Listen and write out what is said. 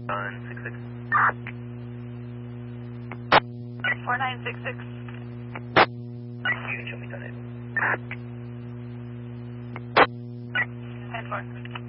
966. 4966. You can show me the net. 10-4.